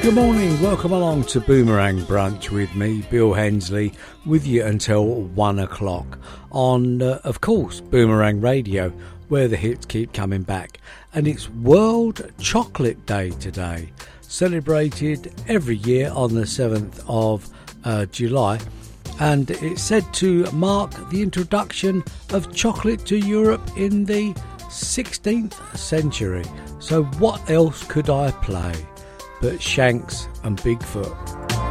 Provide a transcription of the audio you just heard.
Good morning, welcome along to Boomerang Brunch with me, Bill Hensley, with you until 1 o'clock on, of course, Boomerang Radio, where the hits keep coming back. And it's World Chocolate Day today, celebrated every year on the 7th of July. And it's said to mark the introduction of chocolate to Europe in the 16th century. So what else could I play but Shanks and Bigfoot?